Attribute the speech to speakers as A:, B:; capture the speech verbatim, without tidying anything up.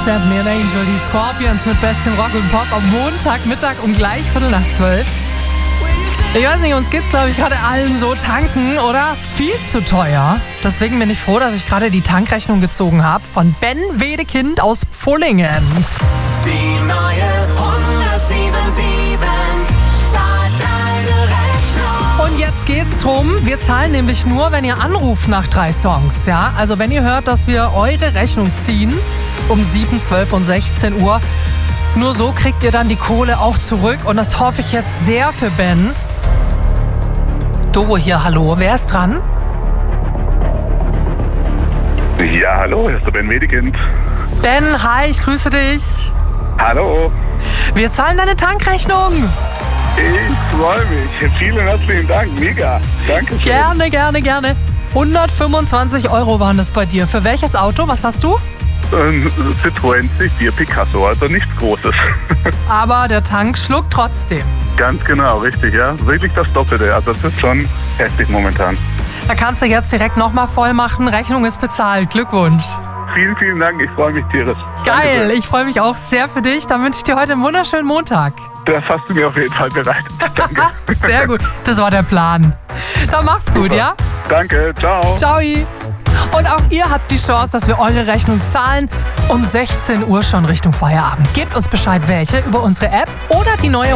A: Send Me an Angel, die Scorpions mit bestem Rock und Pop am Montagmittag um gleich Viertel nach zwölf. Ich weiß nicht, uns geht's, glaube ich, gerade allen so tanken, oder? Viel zu teuer. Deswegen bin ich froh, dass ich gerade die Tankrechnung gezogen habe von Ben Wedekind aus Pfullingen.
B: Die neue hundertsieben zahlt deine Rechnung.
A: Und jetzt geht's drum, wir zahlen nämlich nur, wenn ihr anruft nach drei Songs, ja? Also wenn ihr hört, dass wir eure Rechnung ziehen um sieben, zwölf und sechzehn Uhr, nur so kriegt ihr dann die Kohle auch zurück und das hoffe ich jetzt sehr für Ben. Doro hier, hallo, wer ist dran?
C: Ja, hallo, hier ist der Ben Wedekind.
A: Ben, hi, ich grüße dich.
C: Hallo.
A: Wir zahlen deine Tankrechnung.
C: Ich freue mich. Vielen herzlichen Dank. Mega. Dankeschön.
A: Gerne, gerne, gerne. hundertfünfundzwanzig Euro waren das bei dir. Für welches Auto? Was hast du?
C: Ein Citroën C vier Picasso, also nichts Großes.
A: Aber der Tank schluckt trotzdem.
C: Ganz genau, richtig, ja. Wirklich das Doppelte. Also das ist schon heftig momentan.
A: Da kannst du jetzt direkt nochmal voll machen. Rechnung ist bezahlt. Glückwunsch.
C: Vielen, vielen Dank. Ich freue mich tierisch.
A: Geil,
C: Dankeschön.
A: ich freue mich auch sehr für dich. Dann wünsche ich dir heute einen wunderschönen Montag.
C: Das hast du mir auf jeden Fall bereit. Danke.
A: Sehr gut, das war der Plan. Dann mach's gut,
C: Super.
A: ja?
C: Danke, ciao.
A: Ciao. Und auch ihr habt die Chance, dass wir eure Rechnung zahlen. Um sechzehn Uhr schon Richtung Feierabend. Gebt uns Bescheid, welche, über unsere App oder die neue